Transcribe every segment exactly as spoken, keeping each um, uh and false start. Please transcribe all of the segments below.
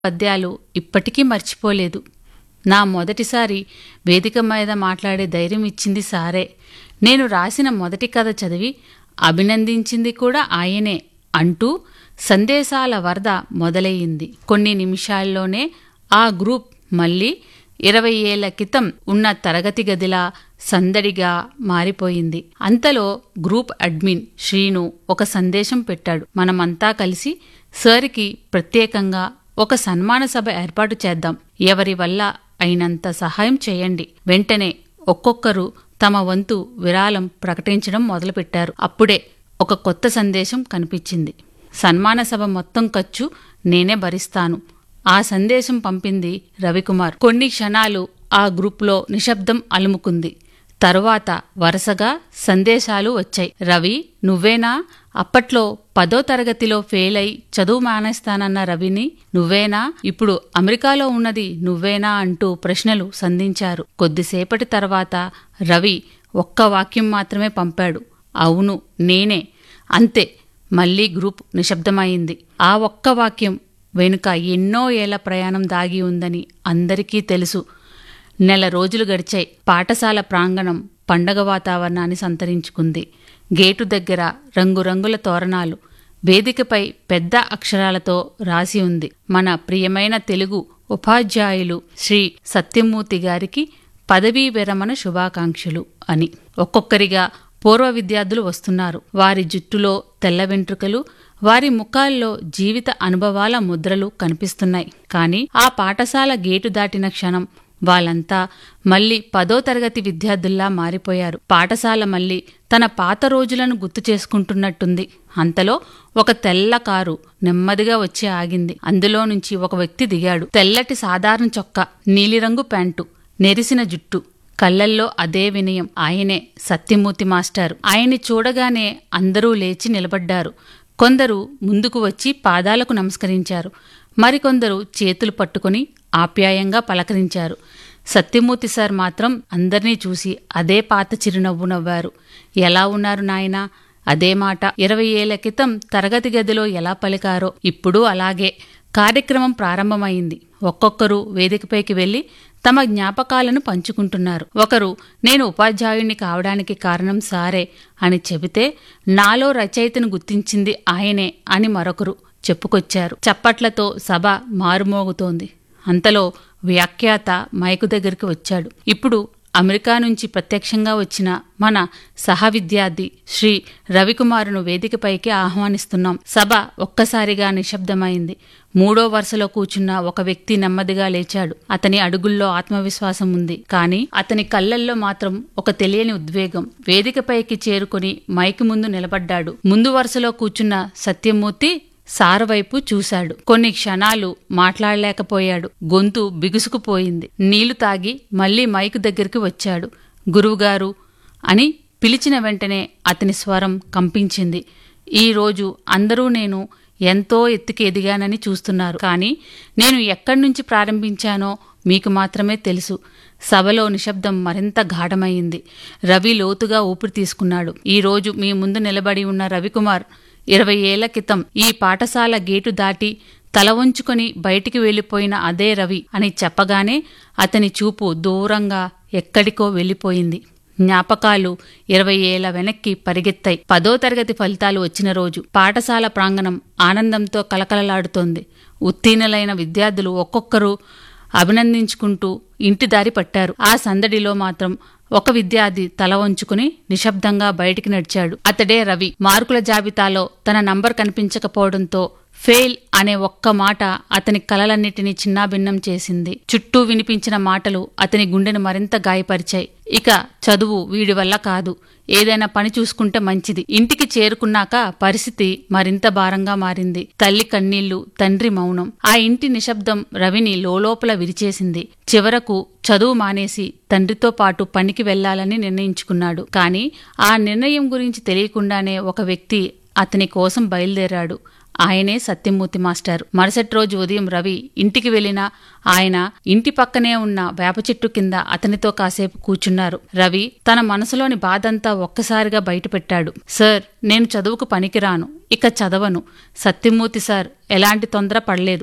పద్యాలు ఇప్పటికీ మర్చిపోలేదు. నా మొదటిసారి వేదిక మీద మాట్లాడే ధైర్యం ఇచ్చింది సారే. నేను రాసిన మొదటి కథ చదివి అభినందించింది కూడా ఆయనే అంటూ సందేశాల వరద మొదలయ్యింది. కొన్ని నిమిషాల్లోనే ఆ గ్రూప్ మళ్ళీ ఇరవై ఏళ్ల క్రితం ఉన్న తరగతి గదిలా సందడిగా మారిపోయింది. అంతలో గ్రూప్ అడ్మిన్ శ్రీను ఒక సందేశం పెట్టాడు. మనమంతా కలిసి సార్కి ప్రత్యేకంగా ఒక సన్మాన సభ ఏర్పాటు చేద్దాం. ఎవరి వల్ల అయినంత సహాయం చేయండి. వెంటనే ఒక్కొక్కరు తమ వంతు విరాళం ప్రకటించడం మొదలుపెట్టారు. అప్పుడే ఒక కొత్త సందేశం కనిపించింది. సన్మాన సభ మొత్తం ఖర్చు నేనే భరిస్తాను. ఆ సందేశం పంపింది రవికుమార్. కొన్ని క్షణాలు ఆ గ్రూప్లో నిశ్శబ్దం అలుముకుంది. తరువాత వరుసగా సందేశాలు వచ్చాయి. రవి, నువ్వేనా? అప్పట్లో పదో తరగతిలో ఫెయిల్ అయి చదువు మానేస్తానన్న రవిని నువ్వేనా? ఇప్పుడు అమెరికాలో ఉన్నది నువ్వేనా? అంటూ ప్రశ్నలు సంధించారు. కొద్దిసేపటి తర్వాత రవి ఒక్క వాక్యం మాత్రమే పంపాడు. అవును, నేనే. అంతే. మళ్లీ గ్రూప్ నిశ్శబ్దమైంది. ఆ ఒక్క వాక్యం వెనుక ఎన్నో ఏళ్ల ప్రయాణం దాగి ఉందని అందరికీ తెలుసు. నెల రోజులు గడిచాయి. పాఠశాల ప్రాంగణం పండగ వాతావరణాన్ని సంతరించుకుంది. గేటు దగ్గర రంగురంగుల తోరణాలు. వేదికపై పెద్ద అక్షరాలతో రాసి ఉంది, మన ప్రియమైన తెలుగు ఉపాధ్యాయులు శ్రీ సత్యమూర్తి గారికి పదవీ విరమణ శుభాకాంక్షలు అని. ఒక్కొక్కరిగా పూర్వ విద్యార్థులు వస్తున్నారు. వారి జుట్టులో తెల్ల వెంట్రుకలు, వారి ముఖాల్లో జీవిత అనుభవాల ముద్రలు కనిపిస్తున్నాయి. కానీ ఆ పాఠశాల గేటు దాటిన క్షణం వాళ్ళంతా మళ్లీ పదో తరగతి విద్యార్థుల్లా మారిపోయారు. పాఠశాల మళ్లీ తన పాత రోజులను గుర్తు చేసుకుంటున్నట్టుంది. అంతలో ఒక తెల్ల కారు నెమ్మదిగా వచ్చి ఆగింది. అందులో నుంచి ఒక వ్యక్తి దిగాడు. తెల్లటి సాధారణ చొక్కా, నీలిరంగు ప్యాంటు, నెరిసిన జుట్టు, కళ్లల్లో అదే వినయం. ఆయనే సత్యమూర్తి మాస్టారు. ఆయన్ని చూడగానే అందరూ లేచి నిలబడ్డారు. కొందరు ముందుకు వచ్చి పాదాలకు నమస్కరించారు. మరికొందరు చేతులు పట్టుకుని ఆప్యాయంగా పలకరించారు. సత్యమూర్తి సార్ మాత్రం అందర్నీ చూసి అదే పాత చిరునవ్వు నవ్వారు. ఎలా ఉన్నారు నాయనా? అదే మాట ఇరవై ఏళ్ల క్రితం తరగతి గదిలో ఎలా పలికారో ఇప్పుడు అలాగే. కార్యక్రమం ప్రారంభమైంది. ఒక్కొక్కరు వేదికపైకి వెళ్లి తమ జ్ఞాపకాలను పంచుకుంటున్నారు. ఒకరు, నేను ఉపాధ్యాయుణ్ణి కావడానికి కారణం సారే అని చెబితే, నాలో రచయితను గుర్తించింది ఆయనే అని మరొకరు చెప్పుకొచ్చారు. చప్పట్లతో సభ మారుమోగుతోంది. అంతలో వ్యాఖ్యాత మైకు దగ్గరికి వచ్చాడు. ఇప్పుడు అమెరికా నుంచి ప్రత్యక్షంగా వచ్చిన మన సహ విద్యార్థి శ్రీ రవికుమారును వేదికపైకి ఆహ్వానిస్తున్నాం. సభ ఒక్కసారిగా నిశ్శబ్దమైంది. మూడో వరుసలో కూర్చున్న ఒక వ్యక్తి నెమ్మదిగా లేచాడు. అతని అడుగుల్లో ఆత్మవిశ్వాసం ఉంది. కానీ అతని కళ్లల్లో మాత్రం ఒక తెలియని ఉద్వేగం. వేదికపైకి చేరుకుని మైకు ముందు నిలబడ్డాడు. ముందు వరుసలో కూర్చున్న సత్యమూర్తి సార్ వైపు చూశాడు. కొన్ని క్షణాలు మాట్లాడలేకపోయాడు. గొంతు బిగుసుకుపోయింది. నీళ్లు తాగి మళ్లీ మైకు దగ్గరికి వచ్చాడు. గురువుగారు అని పిలిచిన వెంటనే అతని స్వరం కంపించింది. ఈరోజు అందరూ నేను ఎంతో ఎత్తుకి ఎదిగానని చూస్తున్నారు. కానీ నేను ఎక్కడి నుంచి ప్రారంభించానో మీకు మాత్రమే తెలుసు. సభలో నిశ్శబ్దం మరింత గాఢమైంది. రవి లోతుగా ఊపిరి తీసుకున్నాడు. ఈరోజు మీ ముందు నిలబడి ఉన్న రవికుమార్ ఇరవై ఏళ్ల క్రితం ఈ పాఠశాల గేటు దాటి తల వంచుకొని బయటికి వెళ్లిపోయిన అదే రవి అని చెప్పగానే అతని చూపు దూరంగా ఎక్కడికో వెళ్లిపోయింది. జ్ఞాపకాలు ఇరవై ఏళ్ల వెనక్కి పరిగెత్తాయి. పదో తరగతి ఫలితాలు వచ్చిన రోజు పాఠశాల ప్రాంగణం ఆనందంతో కలకలలాడుతోంది. ఉత్తీర్ణులైన విద్యార్థులు ఒక్కొక్కరు అభినందించుకుంటూ ఇంటి దారి పట్టారు. ఆ సందడిలో మాత్రం ఒక విద్యార్థి తల వంచుకుని నిశ్శబ్దంగా బయటికి నడిచాడు. అతడే రవి. మార్కుల జాబితాలో తన నంబర్ కనిపించకపోవడంతో ఫెయిల్ అనే ఒక్క మాట అతని కలలన్నిటినీ చిన్నాభిన్నం చేసింది. చుట్టూ వినిపించిన మాటలు అతని గుండెను మరింత గాయపరిచాయి. ఇక చదువు వీడి వల్ల కాదు, ఏదైనా పని చూసుకుంటే మంచిది. ఇంటికి చేరుకున్నాక పరిస్థితి మరింత భారంగా మారింది. తల్లి కన్నీళ్లు, తండ్రి మౌనం. ఆ ఇంటి నిశ్శబ్దం రవిని లోలోపల విరిచేసింది. చివరకు చదువు మానేసి తండ్రితో పాటు పనికి వెళ్లాలని నిర్ణయించుకున్నాడు. కానీ ఆ నిర్ణయం గురించి తెలియకుండానే ఒక వ్యక్తి అతని కోసం బయలుదేరాడు. ఆయనే సత్యమూర్తి మాస్టర్. మరుసటి రోజు ఉదయం రవి ఇంటికి వెళ్లినా ఆయన ఇంటి పక్కనే ఉన్న వేప చెట్టు కింద అతనితో కాసేపు కూర్చున్నారు. రవి తన మనసులోని బాధంతా ఒక్కసారిగా బయటపెట్టాడు. సార్, నేను చదువుకు పనికిరాను, ఇక చదవను. సత్యమూర్తి సార్ ఎలాంటి తొందర పడలేదు.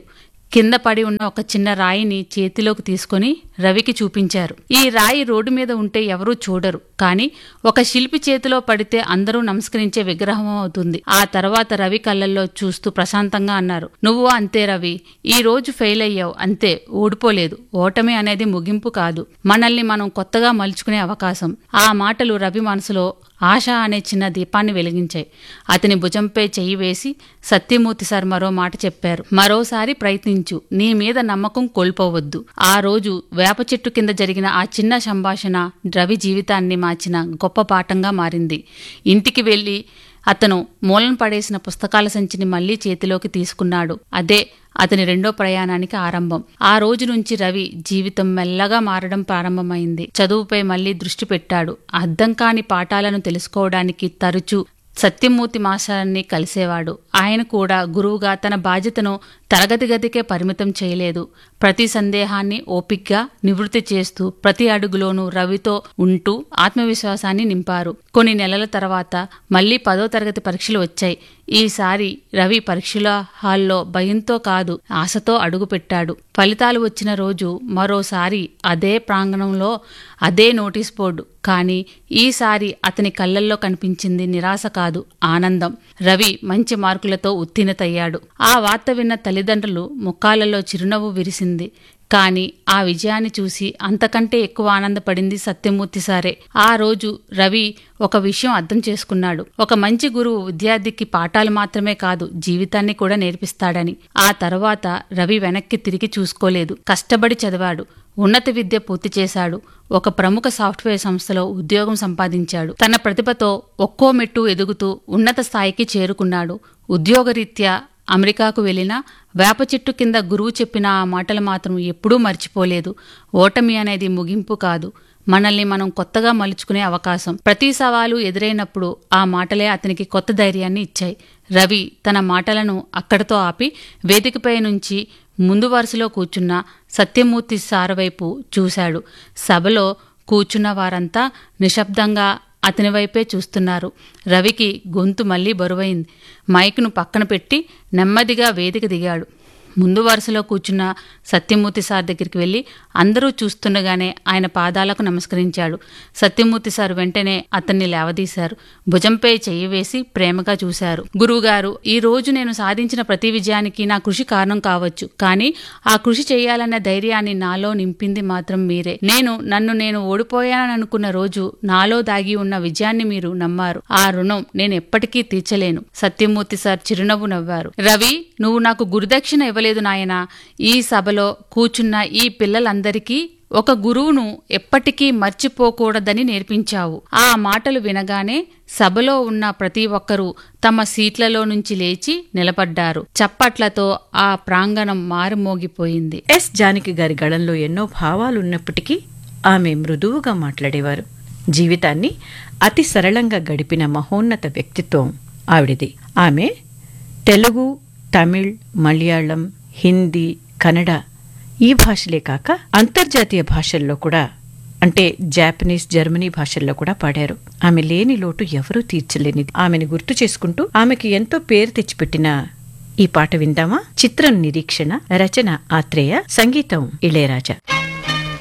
కింద పడి ఉన్న ఒక చిన్న రాయిని చేతిలోకి తీసుకొని రవికి చూపించారు. ఈ రాయి రోడ్డు మీద ఉంటే ఎవరూ చూడరు, కానీ ఒక శిల్పి చేతిలో పడితే అందరూ నమస్కరించే విగ్రహం అవుతుంది. ఆ తర్వాత రవి కళ్ళల్లో చూస్తూ ప్రశాంతంగా అన్నారు, నువ్వు అంతే రవి, ఈ రోజు ఫెయిల్ అయ్యావు అంతే, ఓడిపోలేదు. ఓటమి అనేది ముగింపు కాదు, మనల్ని మనం కొత్తగా మలుచుకునే అవకాశం. ఆ మాటలు రవి మనసులో ఆశ అనే చిన్న దీపాన్ని వెలిగించాయి. అతని భుజంపై చెయ్యి వేసి సత్యమూర్తి సార్ మరో మాట చెప్పారు. మరోసారి ప్రయత్నించు, నీ మీద నమ్మకం కోల్పోవద్దు. ఆ రోజు వేప చెట్టు కింద జరిగిన ఆ చిన్న సంభాషణ రవి జీవితాన్ని మార్చిన గొప్ప పాఠంగా మారింది. ఇంటికి వెళ్లి అతను మూలన పడేసిన పుస్తకాల సంచిని మళ్లీ చేతిలోకి తీసుకున్నాడు. అదే అతని రెండో ప్రయాణానికి ఆరంభం. ఆ రోజు నుంచి రవి జీవితం మెల్లగా మారడం ప్రారంభమైంది. చదువుపై మళ్లీ దృష్టి పెట్టాడు. అర్థం కాని పాఠాలను తెలుసుకోవడానికి తరచూ సత్యమూర్తి మాస్టర్ని కలిసేవాడు. ఆయన కూడా గురువుగా తన బాధ్యతను తరగతి గదికే పరిమితం చేయలేదు. ప్రతి సందేహాన్ని ఓపిగ్గా నివృత్తి చేస్తూ ప్రతి అడుగులోనూ రవితో ఉంటూ ఆత్మవిశ్వాసాన్ని నింపారు. కొన్ని నెలల తర్వాత మళ్లీ పదో తరగతి పరీక్షలు వచ్చాయి. ఈసారి రవి పరీక్షల హాల్లో భయంతో కాదు, ఆశతో అడుగుపెట్టాడు. ఫలితాలు వచ్చిన రోజు మరోసారి అదే ప్రాంగణంలో అదే నోటీస్ బోర్డు. కానీ ఈసారి అతని కళ్ళల్లో కనిపించింది నిరాశ కాదు, ఆనందం. రవి మంచి మార్కులతో ఉత్తీర్ణతయ్యాడు. ఆ వార్త విన్న తల్లిదండ్రులు ముఖాలలో చిరునవ్వు విరిసింది. కాని ఆ విజయాన్ని చూసి అంతకంటే ఎక్కువ ఆనందపడింది సత్యమూర్తి సారే. ఆ రోజు రవి ఒక విషయం అర్థం చేసుకున్నాడు. ఒక మంచి గురువు విద్యార్థికి పాఠాలు మాత్రమే కాదు, జీవితాన్ని కూడా నేర్పిస్తాడని. ఆ తర్వాత రవి వెనక్కి తిరిగి చూసుకోలేదు. కష్టపడి చదివాడు, ఉన్నత విద్య పూర్తి చేశాడు, ఒక ప్రముఖ సాఫ్ట్వేర్ సంస్థలో ఉద్యోగం సంపాదించాడు. తన ప్రతిభతో ఒక్కో మెట్టు ఎదుగుతూ ఉన్నత స్థాయికి చేరుకున్నాడు. ఉద్యోగరీత్యా అమెరికాకు వెళ్లినా వేప చెట్టు కింద గురువు చెప్పిన ఆ మాటలు మాత్రం ఎప్పుడూ మర్చిపోలేదు. ఓటమి అనేది ముగింపు కాదు, మనల్ని మనం కొత్తగా మలుచుకునే అవకాశం. ప్రతి సవాలు ఎదురైనప్పుడు ఆ మాటలే అతనికి కొత్త ధైర్యాన్ని ఇచ్చాయి. రవి తన మాటలను అక్కడితో ఆపి వేదికపై నుంచి ముందు వరుసలో కూర్చున్న సత్యమూర్తి సార్ వైపు చూశాడు. సభలో కూర్చున్న వారంతా నిశ్శబ్దంగా అతని వైపే చూస్తున్నారు. రవికి గొంతు మళ్లీ బరువైంది. మైకును పక్కన పెట్టి నెమ్మదిగా వేదిక దిగాడు. ముందు వరుసలో కూర్చున్న సత్యమూర్తి సార్ దగ్గరికి వెళ్లి అందరూ చూస్తుండగానే ఆయన పాదాలకు నమస్కరించాడు. సత్యమూర్తి సార్ వెంటనే అతన్ని లేవదీశారు. భుజంపై చెయ్యి వేసి ప్రేమగా చూశారు. గురువుగారు, ఈ రోజు నేను సాధించిన ప్రతి విజయానికి నా కృషి కారణం కావచ్చు, కానీ ఆ కృషి చేయాలన్న ధైర్యాన్ని నాలో నింపింది మాత్రం మీరే. నేను నన్ను నేను ఓడిపోయాననుకున్న రోజు నాలో దాగి ఉన్న విజయాన్ని మీరు నమ్మారు. ఆ రుణం నేను ఎప్పటికీ తీర్చలేను. సత్యమూర్తి సార్ చిరునవ్వు నవ్వారు. రవి, నువ్వు నాకు గురుదక్షిణ ఇవ్వలేదు నాయనా. ఈ సభలో కూర్చున్న ఈ పిల్లలందరికీ ఒక గురువును ఎప్పటికీ మర్చిపోకూడదని నేర్పించావు. ఆ మాటలు వినగానే సభలో ఉన్న ప్రతి ఒక్కరూ తమ సీట్లలో నుంచి లేచి నిలబడ్డారు. చప్పట్లతో ఆ ప్రాంగణం మారుమోగిపోయింది. ఎస్ జానకి గారి గళంలో ఎన్నో భావాలున్నప్పటికీ ఆమె మృదువుగా మాట్లాడేవారు. జీవితాన్ని అతి సరళంగా గడిపిన మహోన్నత వ్యక్తిత్వం ఆవిడిది. ఆమె తెలుగు, తమిళ్, మలయాళం, హిందీ, కన్నడ ఈ భాషలే కాక అంతర్జాతీయ భాషల్లో కూడా, అంటే జాపనీస్, జర్మనీ భాషల్లో కూడా పాడారు. ఆమె లేని లోటు ఎవరూ తీర్చలేనిది. ఆమెను గుర్తు చేసుకుంటూ ఆమెకి ఎంతో పేరు తెచ్చిపెట్టిన ఈ పాట విందామా? చిత్రం నిరీక్షణ, రచన ఆత్రేయ, సంగీతం ఇళయరాజా.